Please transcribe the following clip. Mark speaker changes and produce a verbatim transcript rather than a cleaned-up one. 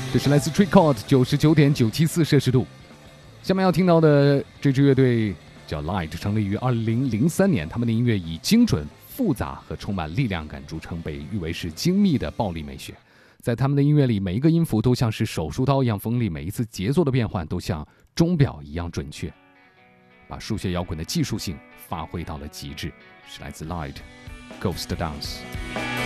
Speaker 1: 这是来自 Treecord 九十九点九七四摄氏度。下面要听到的这支乐队叫 Light， 成立于二零零三年，他们的音乐以精准、复杂和充满力量感著称，被誉为是精密的暴力美学。在他们的音乐里，每一个音符都像是手术刀一样锋利，每一次节奏的变换都像钟表一样准确，把数学摇滚的技术性发挥到了极致。是来自 Light Ghost Dance。